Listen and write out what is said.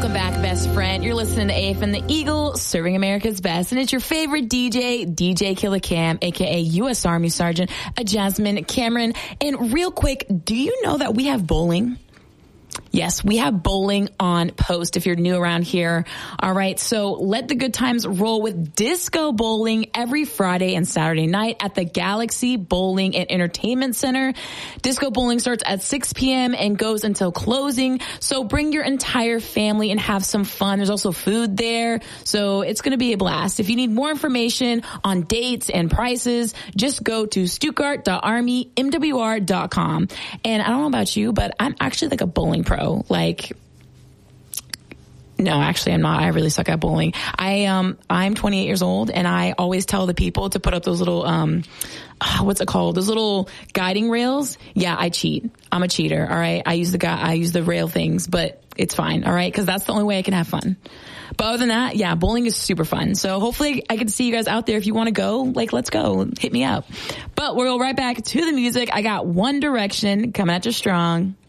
Welcome back, best friend. You're listening to AF and the Eagle, serving America's best. And it's your favorite DJ Killer Cam, a.k.a. U.S. Army Sergeant Jasmine Cameron. And real quick, do you know that we have bowling? Yes, we have bowling on post if you're new around here. All right, so let the good times roll with disco bowling every Friday and Saturday night at the Galaxy Bowling and Entertainment Center. Disco bowling starts at 6 p.m. and goes until closing. So bring your entire family and have some fun. There's also food there, so it's going to be a blast. If you need more information on dates and prices, just go to stuttgart.armymwr.com. And I don't know about you, but I'm actually like a bowling pro. Like, no, actually I'm not. I really suck at bowling. I'm 28 years old, and I always tell the people to put up those little, what's it called? Those little guiding rails. Yeah, I cheat. I'm a cheater. All right. I use the rail things, but it's fine. All right. Cause that's the only way I can have fun. But other than that, yeah, bowling is super fun. So hopefully I can see you guys out there. If you want to go, like, let's go. Hit me up. But we'll go right back to the music. I got One Direction coming at you strong.